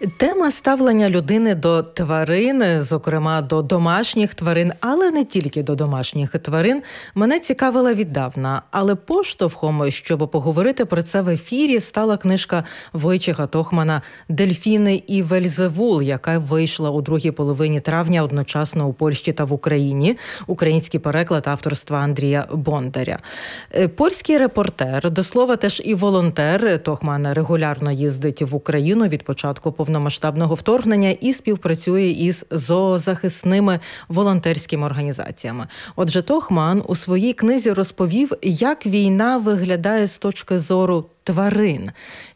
Тема ставлення людини до тварин, зокрема до домашніх тварин, але не тільки до домашніх тварин, мене цікавила віддавна. Але поштовхом, щоб поговорити про це в ефірі, стала книжка Войчеха Тохмана «Дельфіни і Вельзевул», яка вийшла у другій половині травня одночасно у Польщі та в Україні. Український переклад авторства Андрія Бондаря. Польський репортер, до слова теж і волонтер, Тохман регулярно їздить в Україну від початку повномасштабного вторгнення і співпрацює із зоозахисними волонтерськими організаціями. Отже, Тохман у своїй книзі розповів, як війна виглядає з точки зору тварин.